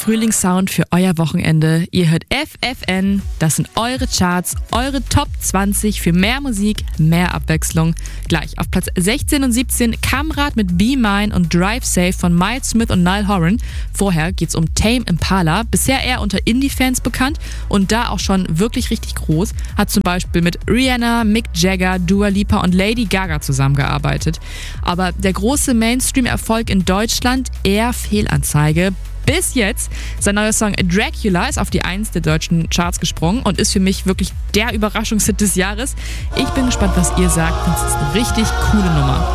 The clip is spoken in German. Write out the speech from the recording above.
Frühlingssound für euer Wochenende. Ihr hört FFN, das sind eure Charts, eure Top 20 für mehr Musik, mehr Abwechslung. Gleich auf Platz 16 und 17 Kamrat mit Be Mine und Drive Safe von Miles Smith und Niall Horan. Vorher geht's um Tame Impala, bisher eher unter Indie-Fans bekannt und da auch schon wirklich richtig groß. Hat zum Beispiel mit Rihanna, Mick Jagger, Dua Lipa und Lady Gaga zusammengearbeitet. Aber der große Mainstream-Erfolg in Deutschland eher Fehlanzeige. Bis jetzt. Sein neuer Song Dracula ist auf die 1 der deutschen Charts gesprungen und ist für mich wirklich der Überraschungshit des Jahres. Ich bin gespannt, was ihr sagt. Das ist eine richtig coole Nummer.